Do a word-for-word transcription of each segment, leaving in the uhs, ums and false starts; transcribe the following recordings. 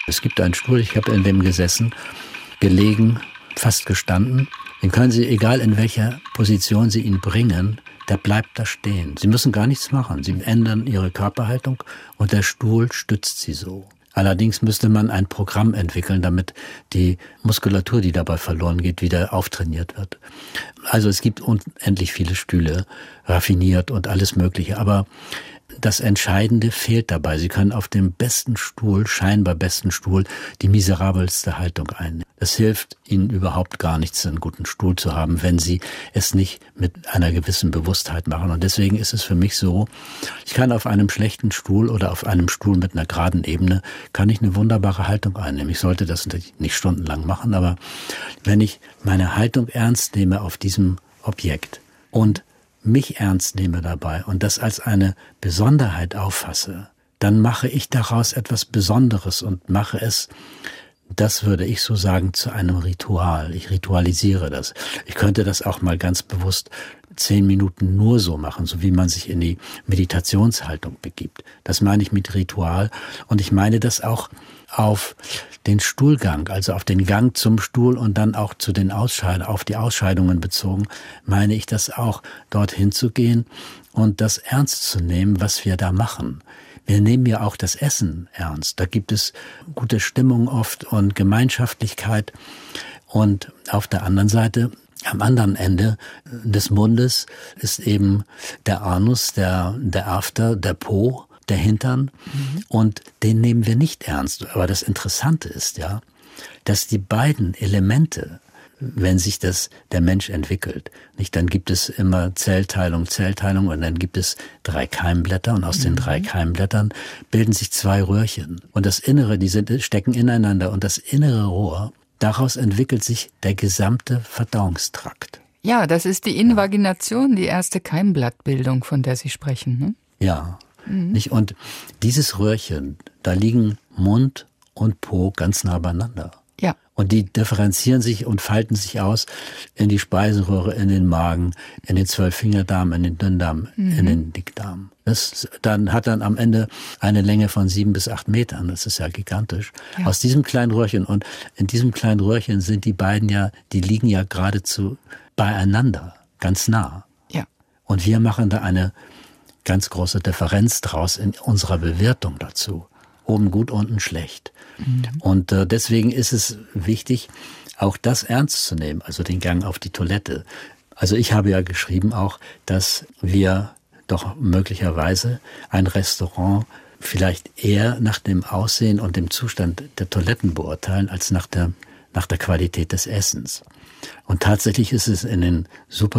Es gibt einen Stuhl, ich habe in dem gesessen, gelegen, fast gestanden. Den können Sie, egal in welcher Position Sie ihn bringen, der bleibt da stehen. Sie müssen gar nichts machen. Sie ändern Ihre Körperhaltung und der Stuhl stützt Sie so. Allerdings müsste man ein Programm entwickeln, damit die Muskulatur, die dabei verloren geht, wieder auftrainiert wird. Also es gibt unendlich viele Stühle, raffiniert und alles Mögliche. Aber das Entscheidende fehlt dabei. Sie können auf dem besten Stuhl, scheinbar besten Stuhl, die miserabelste Haltung einnehmen. Es hilft Ihnen überhaupt gar nichts, einen guten Stuhl zu haben, wenn Sie es nicht mit einer gewissen Bewusstheit machen. Und deswegen ist es für mich so, ich kann auf einem schlechten Stuhl oder auf einem Stuhl mit einer geraden Ebene, kann ich eine wunderbare Haltung einnehmen. Ich sollte das nicht stundenlang machen, aber wenn ich meine Haltung ernst nehme auf diesem Objekt und mich ernst nehme dabei und das als eine Besonderheit auffasse, dann mache ich daraus etwas Besonderes und mache es, das würde ich so sagen, zu einem Ritual. Ich ritualisiere das. Ich könnte das auch mal ganz bewusst zehn Minuten nur so machen, so wie man sich in die Meditationshaltung begibt. Das meine ich mit Ritual und ich meine das auch auf den Stuhlgang, also auf den Gang zum Stuhl und dann auch zu den Ausscheidungen, auf die Ausscheidungen bezogen, meine ich das auch, dorthin zu gehen und das ernst zu nehmen, was wir da machen. Wir nehmen ja auch das Essen ernst. Da gibt es gute Stimmung oft und Gemeinschaftlichkeit. Und auf der anderen Seite, am anderen Ende des Mundes ist eben der Anus, der, der After, der Po, der Hintern. Mhm. Und den nehmen wir nicht ernst. Aber das Interessante ist ja, dass die beiden Elemente, wenn sich das der Mensch entwickelt, nicht, dann gibt es immer Zellteilung, Zellteilung und dann gibt es drei Keimblätter und aus mhm. den drei Keimblättern bilden sich zwei Röhrchen und das Innere, die sind, stecken ineinander und das innere Rohr, daraus entwickelt sich der gesamte Verdauungstrakt. Ja, das ist die Invagination, die erste Keimblattbildung, von der Sie sprechen, ne? Ja, mhm. nicht? Und dieses Röhrchen, da liegen Mund und Po ganz nah beieinander. Ja. Und die differenzieren sich und falten sich aus in die Speiseröhre, in den Magen, in den Zwölffingerdarm, in den Dünndarm, mhm. in den Dickdarm. Das dann hat dann am Ende eine Länge von sieben bis acht Metern. Das ist ja gigantisch. Ja. Aus diesem kleinen Röhrchen und in diesem kleinen Röhrchen sind die beiden ja, die liegen ja geradezu beieinander, ganz nah. Ja. Und wir machen da eine ganz große Differenz draus in unserer Bewertung dazu. Oben gut, unten schlecht. Mhm. Und äh, deswegen ist es wichtig, auch das ernst zu nehmen, also den Gang auf die Toilette. Also ich habe ja geschrieben auch, dass wir doch möglicherweise ein Restaurant vielleicht eher nach dem Aussehen und dem Zustand der Toiletten beurteilen, als nach der, nach der Qualität des Essens. Und tatsächlich ist es in den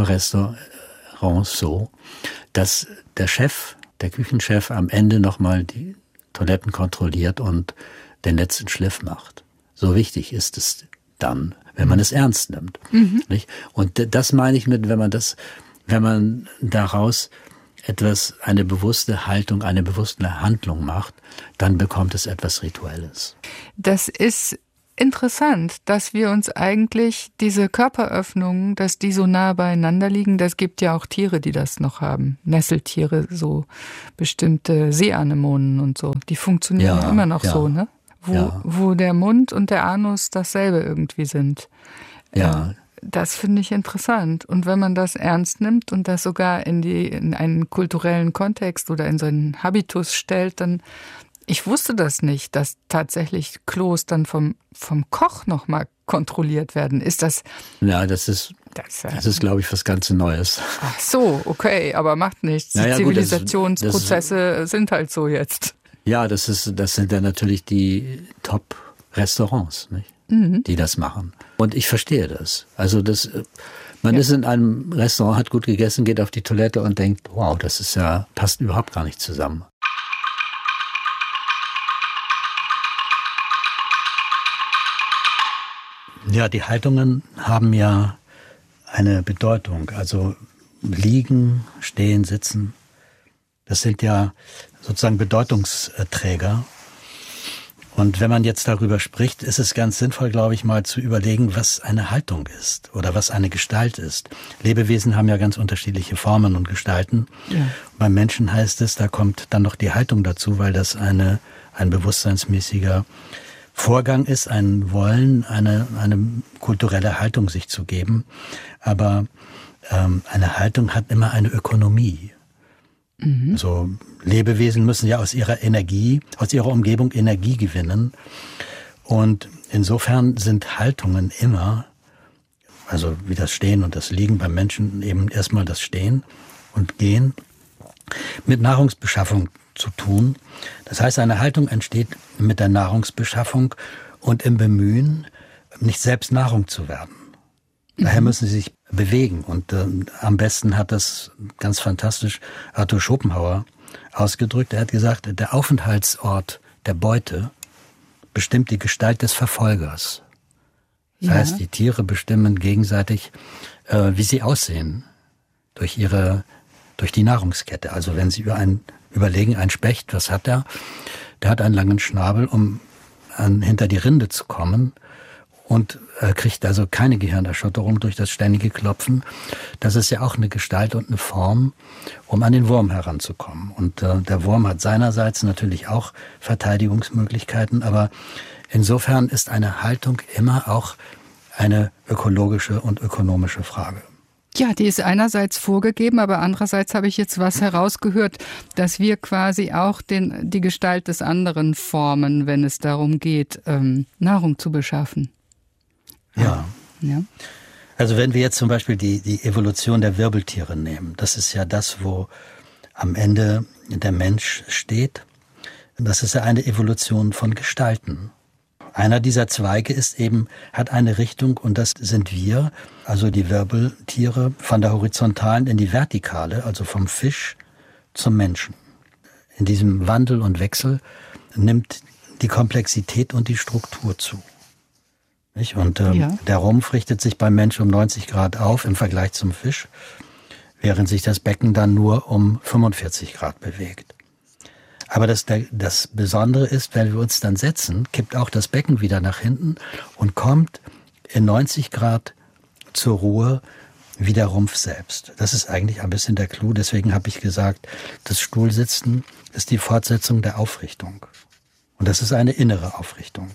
Superrestaurants so, dass der Chef, der Küchenchef am Ende nochmal die Toiletten kontrolliert und den letzten Schliff macht. So wichtig ist es dann, wenn man es ernst nimmt. Mhm. Nicht? Und das meine ich mit, wenn man das, wenn man daraus etwas, eine bewusste Haltung, eine bewusste Handlung macht, dann bekommt es etwas Rituelles. Das ist interessant, dass wir uns eigentlich diese Körperöffnungen, dass die so nah beieinander liegen, das gibt ja auch Tiere, die das noch haben. Nesseltiere, so bestimmte Seeanemonen und so. Die funktionieren ja, ja immer noch ja. so, ne? Wo, ja. wo der Mund und der Anus dasselbe irgendwie sind. Ja. Das finde ich interessant. Und wenn man das ernst nimmt und das sogar in die, in einen kulturellen Kontext oder in so einen Habitus stellt, dann, ich wusste das nicht, dass tatsächlich Klos dann vom, vom Koch nochmal kontrolliert werden. Ist das? Ja, das ist, das, das ist, glaube ich, was ganz Neues. Ach so, okay, aber macht nichts. Die naja, Zivilisationsprozesse gut, das, das, sind halt so jetzt. Ja, das ist, das sind ja natürlich die Top-Restaurants, nicht? Mhm. Die das machen. Und ich verstehe das. Also das, man ja. ist in einem Restaurant, hat gut gegessen, geht auf die Toilette und denkt, wow, das ist ja, passt überhaupt gar nicht zusammen. Ja, die Haltungen haben ja eine Bedeutung. Also liegen, stehen, sitzen, das sind ja sozusagen Bedeutungsträger. Und wenn man jetzt darüber spricht, ist es ganz sinnvoll, glaube ich, mal zu überlegen, was eine Haltung ist oder was eine Gestalt ist. Lebewesen haben ja ganz unterschiedliche Formen und Gestalten. Ja. Beim Menschen heißt es, da kommt dann noch die Haltung dazu, weil das eine ein bewusstseinsmäßiger Vorgang ist, ein Wollen, eine, eine kulturelle Haltung sich zu geben. Aber ähm, eine Haltung hat immer eine Ökonomie. Mhm. Also Lebewesen müssen ja aus ihrer Energie, aus ihrer Umgebung Energie gewinnen. Und insofern sind Haltungen immer, also wie das Stehen und das Liegen beim Menschen, eben erstmal das Stehen und Gehen, mit Nahrungsbeschaffung zu tun. Das heißt, eine Haltung entsteht mit der Nahrungsbeschaffung und im Bemühen, nicht selbst Nahrung zu werden. Mhm. Daher müssen sie sich bewegen. Und äh, am besten hat das ganz fantastisch Arthur Schopenhauer ausgedrückt. Er hat gesagt, der Aufenthaltsort der Beute bestimmt die Gestalt des Verfolgers. Das ja. heißt, die Tiere bestimmen gegenseitig, äh, wie sie aussehen, durch ihre, durch die Nahrungskette. Also wenn Sie über einen überlegen, ein Specht, was hat er? Der hat einen langen Schnabel, um an, hinter die Rinde zu kommen und äh, kriegt also keine Gehirnerschütterung durch das ständige Klopfen. Das ist ja auch eine Gestalt und eine Form, um an den Wurm heranzukommen. Und äh, der Wurm hat seinerseits natürlich auch Verteidigungsmöglichkeiten, aber insofern ist eine Haltung immer auch eine ökologische und ökonomische Frage. Ja, die ist einerseits vorgegeben, aber andererseits habe ich jetzt was herausgehört, dass wir quasi auch den, die Gestalt des anderen formen, wenn es darum geht, ähm, Nahrung zu beschaffen. Ja. ja. Also wenn wir jetzt zum Beispiel die, die Evolution der Wirbeltiere nehmen, das ist ja das, wo am Ende der Mensch steht. Das ist ja eine Evolution von Gestalten. Einer dieser Zweige ist eben, hat eine Richtung und das sind wir, also die Wirbeltiere, von der horizontalen in die vertikale, also vom Fisch zum Menschen. In diesem Wandel und Wechsel nimmt die Komplexität und die Struktur zu. Nicht? Und ähm, ja. der Rumpf richtet sich beim Menschen um neunzig Grad auf im Vergleich zum Fisch, während sich das Becken dann nur um fünfundvierzig Grad bewegt. Aber das, das Besondere ist, wenn wir uns dann setzen, kippt auch das Becken wieder nach hinten und kommt in neunzig Grad zur Ruhe wie der Rumpf selbst. Das ist eigentlich ein bisschen der Clou. Deswegen habe ich gesagt, das Stuhlsitzen ist die Fortsetzung der Aufrichtung. Und das ist eine innere Aufrichtung.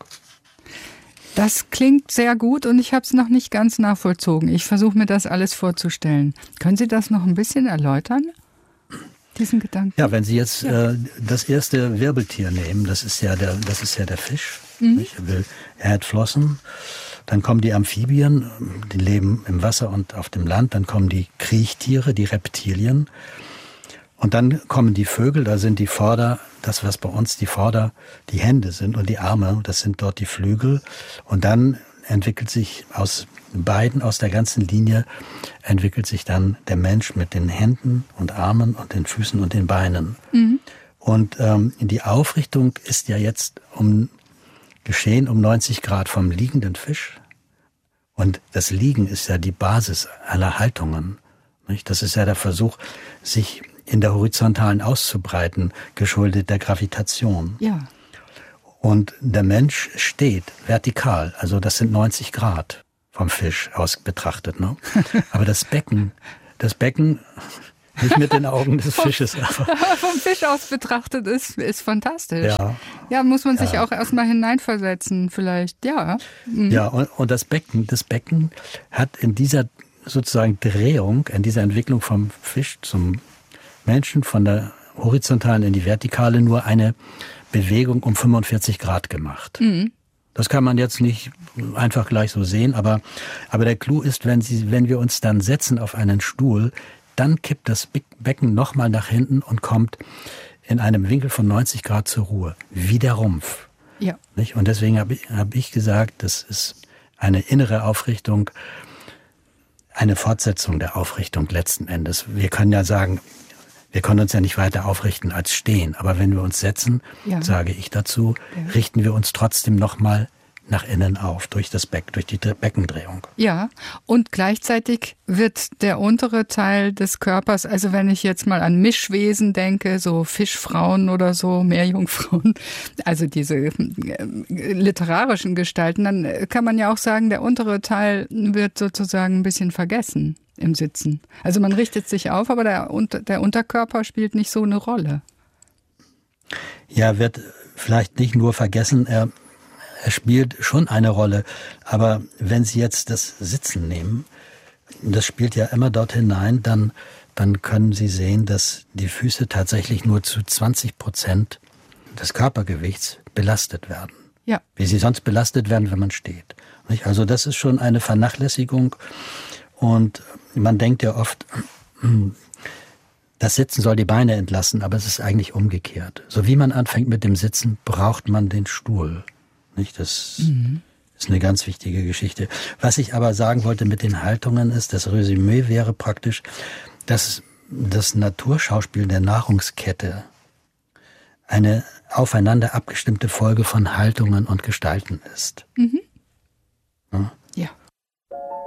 Das klingt sehr gut und ich habe es noch nicht ganz nachvollzogen. Ich versuche mir das alles vorzustellen. Können Sie das noch ein bisschen erläutern? Diesen Gedanken. Ja, wenn Sie jetzt ja. äh, das erste Wirbeltier nehmen, das ist ja der, das ist ja der Fisch. Mhm. Nicht? Er, will, er hat Flossen. Dann kommen die Amphibien, die leben im Wasser und auf dem Land. Dann kommen die Kriechtiere, die Reptilien. Und dann kommen die Vögel, da sind die Vorder, das was bei uns die Vorder, die Hände sind und die Arme, das sind dort die Flügel. Und dann entwickelt sich aus beiden, aus der ganzen Linie, entwickelt sich dann der Mensch mit den Händen und Armen und den Füßen und den Beinen. Mhm. Und ähm, die Aufrichtung ist ja jetzt um, geschehen um neunzig Grad vom liegenden Fisch. Und das Liegen ist ja die Basis aller Haltungen. Nicht? Das ist ja der Versuch, sich in der Horizontalen auszubreiten, geschuldet der Gravitation. Ja. Und der Mensch steht vertikal, also das sind neunzig Grad vom Fisch aus betrachtet. Ne? Aber das Becken, das Becken, nicht mit den Augen des Fisches. Aber vom Fisch aus betrachtet ist, ist fantastisch. Ja, ja muss man sich ja. auch erstmal hineinversetzen vielleicht, ja. Mhm. Ja, und, und das Becken, das Becken hat in dieser sozusagen Drehung, in dieser Entwicklung vom Fisch zum Menschen, von der horizontalen in die vertikale, nur eine Bewegung um fünfundvierzig Grad gemacht. Mhm. Das kann man jetzt nicht einfach gleich so sehen, aber, aber der Clou ist, wenn, Sie, wenn wir uns dann setzen auf einen Stuhl, dann kippt das Becken nochmal nach hinten und kommt in einem Winkel von neunzig Grad zur Ruhe, wie der Rumpf. Ja. Nicht? Und deswegen habe ich, hab ich gesagt, das ist eine innere Aufrichtung, eine Fortsetzung der Aufrichtung letzten Endes. Wir können ja sagen, wir können uns ja nicht weiter aufrichten als stehen. Aber wenn wir uns setzen, ja. sage ich dazu, ja. richten wir uns trotzdem nochmal nach innen auf, durch das Becken, durch die Beckendrehung. Ja, und gleichzeitig wird der untere Teil des Körpers, also wenn ich jetzt mal an Mischwesen denke, so Fischfrauen oder so, Meerjungfrauen, also diese äh, literarischen Gestalten, dann kann man ja auch sagen, der untere Teil wird sozusagen ein bisschen vergessen im Sitzen. Also man richtet sich auf, aber der, der Unterkörper spielt nicht so eine Rolle. Ja, wird vielleicht nicht nur vergessen, er er spielt schon eine Rolle. Aber wenn Sie jetzt das Sitzen nehmen, das spielt ja immer dort hinein, dann, dann können Sie sehen, dass die Füße tatsächlich nur zu zwanzig Prozent des Körpergewichts belastet werden. Ja. Wie sie sonst belastet werden, wenn man steht. Also das ist schon eine Vernachlässigung. Und man denkt ja oft, das Sitzen soll die Beine entlasten, aber es ist eigentlich umgekehrt. So wie man anfängt mit dem Sitzen, braucht man den Stuhl. Nicht? Das mhm. ist eine ganz wichtige Geschichte. Was ich aber sagen wollte mit den Haltungen ist, das Resümee wäre praktisch, dass das Naturschauspiel der Nahrungskette eine aufeinander abgestimmte Folge von Haltungen und Gestalten ist. Mhm. Ja?